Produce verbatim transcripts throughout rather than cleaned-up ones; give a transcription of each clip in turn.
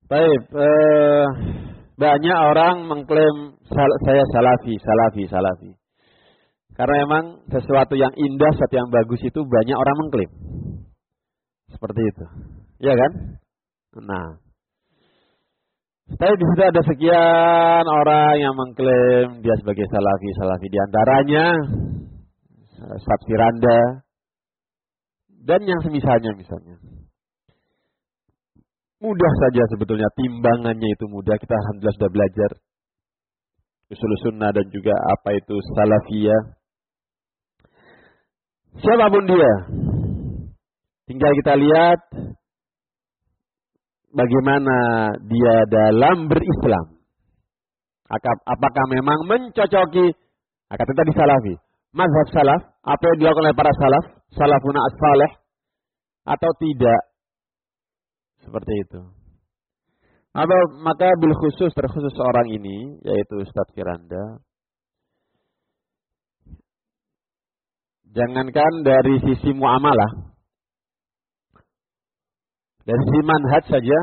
Baik, eh, banyak orang mengklaim sal saya salafi, salafi, salafi. Karena memang sesuatu yang indah, sesuatu yang bagus itu banyak orang mengklaim. Seperti itu. Iya kan? Nah, tapi di situ ada sekian orang yang mengklaim dia sebagai salafi, salafi di antaranya Ustaz Firanda dan yang semisalnya misalnya. Mudah saja sebetulnya, timbangannya itu mudah. Kita alhamdulillah sudah belajar usul sunnah dan juga apa itu salafiyah. Siapapun dia, tinggal kita lihat bagaimana dia dalam berislam. Apakah memang mencocoki, kata tadi salafi, mazhab salaf, apa yang dilakukan oleh para salaf, salafuna as-salih, atau tidak. Seperti itu. Atau maka bil khusus, terkhusus orang ini, yaitu Ustaz Firanda, jangankan dari sisi muamalah, dari sisi manhaj saja,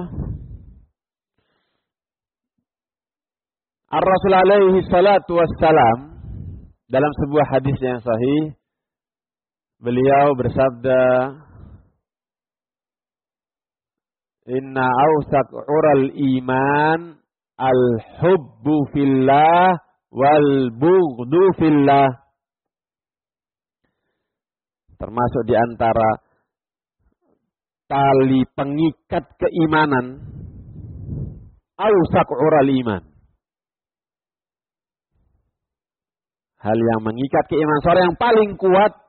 Ar-Rasul alaihi salatu wassalam dalam sebuah hadis yang sahih, beliau bersabda, Inna awsaq ural iman al-hubbu fillah wal bughdu fillah. Termasuk di antara tali pengikat keimanan, awsaq ural iman. Hal yang mengikat keimanan, seorang yang paling kuat